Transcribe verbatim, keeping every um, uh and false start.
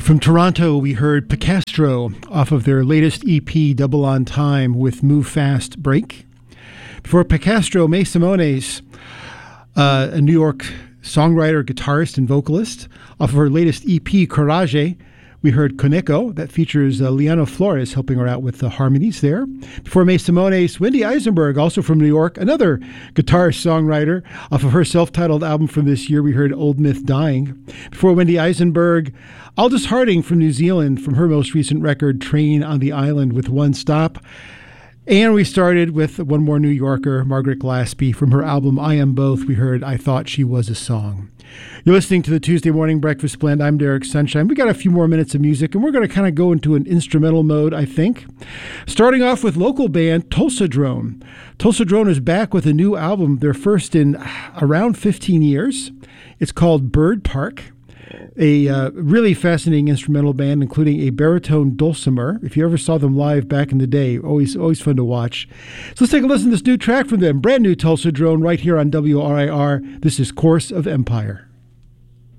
From Toronto, we heard Picastro off of their latest E P, Double on Time, with Move Fast Break. Before Picastro, May Simones, uh, a New York songwriter, guitarist, and vocalist. Off of her latest E P, Courage, we heard Coneco. That features uh, Liana Flores helping her out with the harmonies there. Before May Simones, Wendy Eisenberg, also from New York, another guitarist songwriter. Off of her self-titled album from this year, we heard Old Myth Dying. Before Wendy Eisenberg, Aldous Harding from New Zealand, from her most recent record, Train on the Island with One Stop. And we started with one more New Yorker, Margaret Glaspie, from her album I Am Both. We heard I Thought She Was a Song. You're listening to the Tuesday Morning Breakfast Blend. I'm Derek Sunshine. We got a few more minutes of music, and we're going to kind of go into an instrumental mode, I think. Starting off with local band Tulsa Drone. Tulsa Drone is back with a new album, their first in around fifteen years. It's called Bird Park. A uh, really fascinating instrumental band, including a baritone dulcimer. If you ever saw them live back in the day, always always fun to watch. So let's take a listen to this new track from them. Brand new Tulsa Drone right here on W R I R. This is Course of Empire.